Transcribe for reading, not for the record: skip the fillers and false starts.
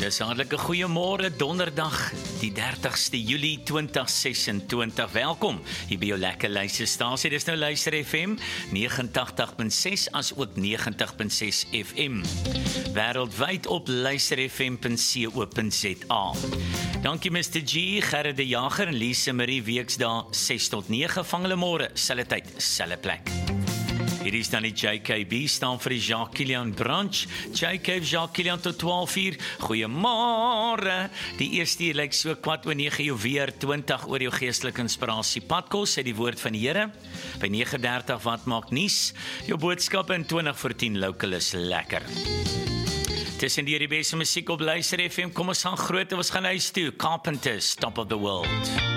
Dis hartlike goeiemôre, donderdag, die 30ste Julie 2026. Welkom hier by jou lekker luisterstasie. Dis nou Luister FM 89.6 as ook 90.6 FM. Wêreldwyd op luisterfm.co.za. Dankie Mr. G, Gerrit de Jager en Lise Marie Weksdae 6 tot 9. Vang hulle môre, selfe tyd, selfe plek. Hier is dan die JKB, staan vir die Jacques Kilian Branch. JK Jacques Kilian tot 12 uur. Goeiemôre. Die eerste uur lyk so kwart oor 9 jou weer 20 oor jou geestelike inspirasie. Padkos uit die woord van die Here. By 9:30 wat maak nuus. Jou boodskappe in 20 voor 10 local is lekker. Tussen die beste musiek op Luister FM. Kom ons gaan groot, ons gaan huis toe. Carpenters, Top of the World.